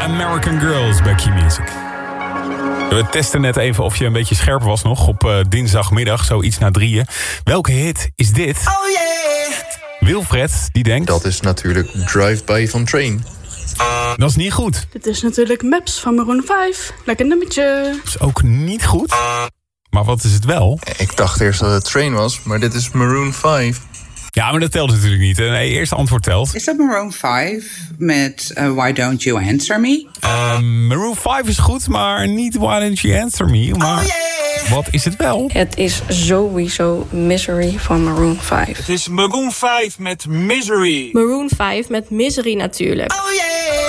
American Girls bij Key Music. We testen net even of je een beetje scherp was nog op dinsdagmiddag, zoiets na 3:00. Welke hit is dit? Oh yeah! Wilfred, die denkt... Dat is natuurlijk Drive-By van Train. Dat is niet goed. Dit is natuurlijk Maps van Maroon 5. Lekker nummertje. Dat is ook niet goed. Maar wat is het wel? Ik dacht eerst dat het Train was, maar dit is Maroon 5. Ja, maar dat telt natuurlijk niet. Nee, eerste antwoord telt. Is dat Maroon 5 met Why Don't You Answer Me? Maroon 5 is goed, maar niet Why Don't You Answer Me. Maar wat is het wel? Het is sowieso Misery van Maroon 5. Het is Maroon 5 met Misery. Maroon 5 met Misery natuurlijk.